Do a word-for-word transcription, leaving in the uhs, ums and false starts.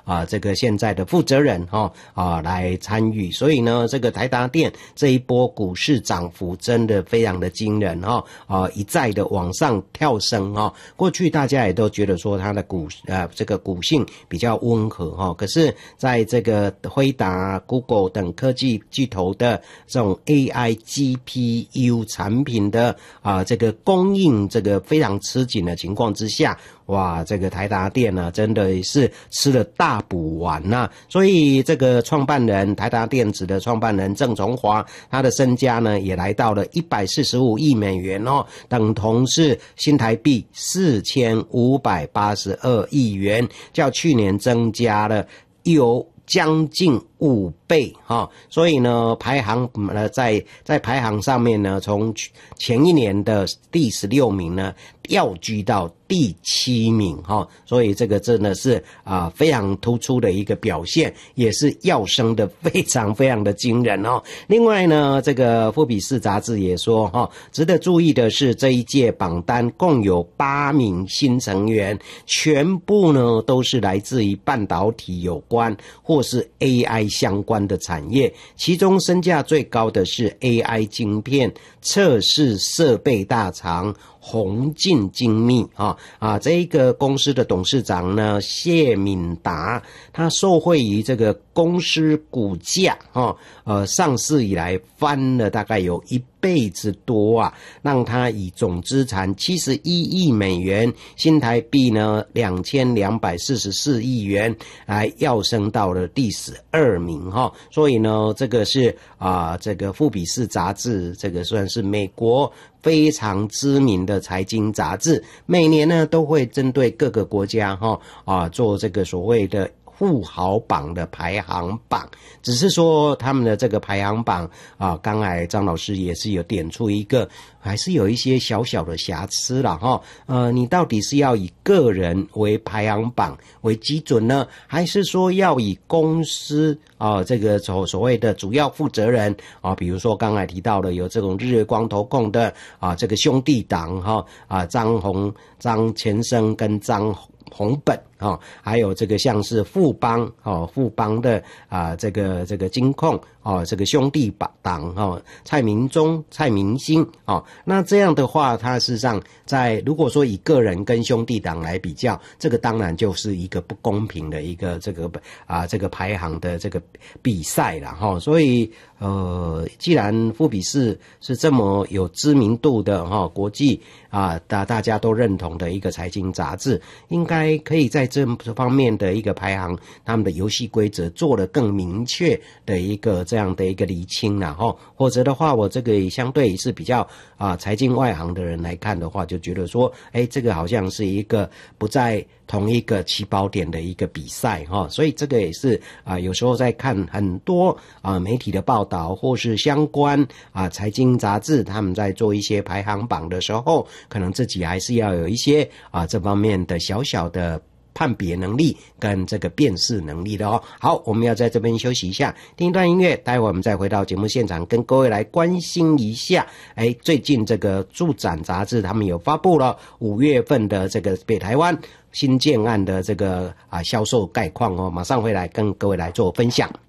啊这个现在的负责人哈啊来参与，所以呢这个台达电这一波股市涨幅真的非常的惊人哈啊一再的往上跳升哈。过去大家也都觉得说它的股呃这个股性比较温和哈，可是在这个辉达、Google 等科技巨头的这种 A I G P U 产品的啊这个供应这个非常吃紧的情况之下，哇，这个台达电呢真的是吃了大补丸呐、啊。所以这个创办人台达电子的创办人郑崇华，他的身家呢也来到了一百四十五亿美元哦，等同是新台币四千五百八十二亿元，较去年增加了有将近五倍哈，所以呢，排行呃在在排行上面呢，从前一年的第十六名呢，跃居到第七名哈，所以这个真的是啊、呃、非常突出的一个表现，也是跃升的非常非常的惊人哦。另外呢，这个富比士杂志也说哈，值得注意的是这一届榜单共有八名新成员，全部呢都是来自于半导体有关或是 A I 相关的产业，其中身价最高的是 A I 晶片测试设备大厂宏进精密啊啊，这一个公司的董事长呢谢敏达，他受惠于这个公司股价啊呃上市以来翻了大概有一倍之多啊，让他以总资产七十一亿美元，新台币呢两千两百四十四亿元，来跃升到了第十二名哈。所以呢，这个是啊、呃，这个富比士杂志，这个算是美国非常知名的财经杂志，每年呢都会针对各个国家哈啊做这个所谓的富豪榜的排行榜，只是说他们的这个排行榜啊，刚才张老师也是有点出一个，还是有一些小小的瑕疵啦哈。呃，你到底是要以个人为排行榜为基准呢，还是说要以公司啊这个所所谓的主要负责人啊，比如说刚才提到的有这种日月光投控的啊这个兄弟党哈啊张宏、张前生跟张宏本啊，还有这个像是富邦哦，富邦的啊这个这个金控哦，这个兄弟党哦，蔡明忠、蔡明星哦，那这样的话，它事实上在如果说以个人跟兄弟党来比较，这个当然就是一个不公平的一个这个啊这个排行的这个比赛了哈、哦，所以呃，既然富比士是这么有知名度的哈、哦，国际啊大大家都认同的一个财经杂志，应该可以在这方面的一个排行，他们的游戏规则做得更明确的一个这样的一个厘清啦哈，或者的话，我这个相对是比较啊财经外行的人来看的话，就觉得说，哎，这个好像是一个不在同一个起跑点的一个比赛哈，所以这个也是啊有时候在看很多啊媒体的报道或是相关啊财经杂志，他们在做一些排行榜的时候，可能自己还是要有一些啊这方面的小小的判别能力跟这个辨识能力的哦。好，我们要在这边休息一下，听一段音乐，待会我们再回到节目现场，跟各位来关心一下，哎，最近这个住展杂志他们有发布了五月份的这个北台湾新建案的这个啊销售概况哦，马上回来跟各位来做分享。